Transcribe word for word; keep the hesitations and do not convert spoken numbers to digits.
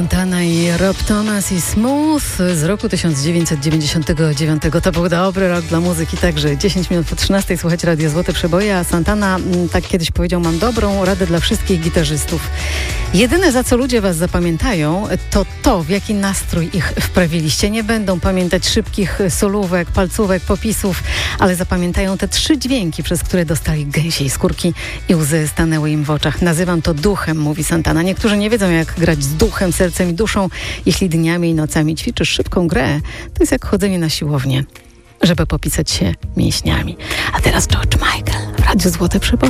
Santana i Rob Thomas i Smooth z roku tysiąc dziewięćset dziewięćdziesiątego dziewiątego. To był dobry rok dla muzyki, także dziesięć minut po trzynastej słuchać Radio Złote Przeboje, a Santana tak kiedyś powiedział: mam dobrą radę dla wszystkich gitarzystów. Jedyne, za co ludzie was zapamiętają, to to, w jaki nastrój ich wprawiliście. Nie będą pamiętać szybkich solówek, palcówek, popisów, ale zapamiętają te trzy dźwięki, przez które dostali gęsiej skórki i łzy stanęły im w oczach. Nazywam to duchem, mówi Santana. Niektórzy nie wiedzą, jak grać z duchem, sercem i duszą. Jeśli dniami i nocami ćwiczysz szybką grę, to jest jak chodzenie na siłownię, żeby popisać się mięśniami. A teraz George Michael w Radiu Złote Przeboje.